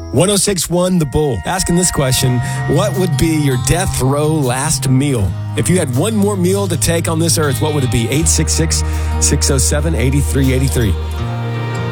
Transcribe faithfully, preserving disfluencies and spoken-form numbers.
one oh six one The Bull. Asking this question, what would be your death row last meal? If you had one more meal to take on this earth, what would it be? eight six six, six oh seven, eight three eight three.